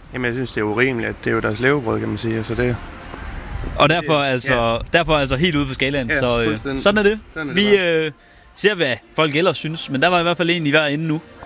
Jamen, jeg synes, det er urimeligt, at det er jo deres levebrød, kan man sige. Så det... Og derfor altså helt ude på skalaen. Ja, så sådan er det. Sådan er Vi ser, hvad folk ellers synes, men der var i hvert fald en i hver ende nu.